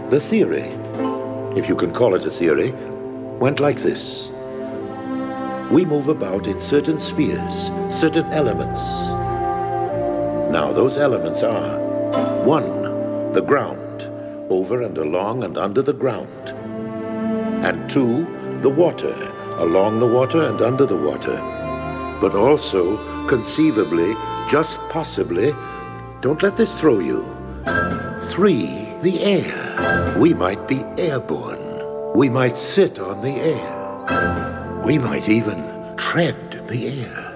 The theory, if you can call it a theory, went like this. We move about in certain spheres, certain elements. Now, those elements are: 1, the ground, over and along and under the ground. And 2, the water, along the water and under the water. But also, conceivably, just possibly, don't let this throw you. 3, the air. We might be airborne. We might sit on the air. We might even tread the air.